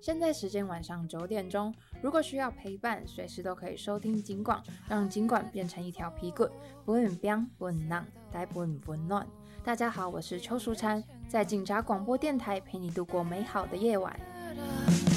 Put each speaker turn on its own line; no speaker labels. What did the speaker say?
现在时间晚上9点钟，如果需要陪伴，随时都可以收听警广，让警广变成一条皮棍，不稳冰不稳浪，带不温暖。大家好，我是邱淑婵，在警察广播电台陪你度过美好的夜晚。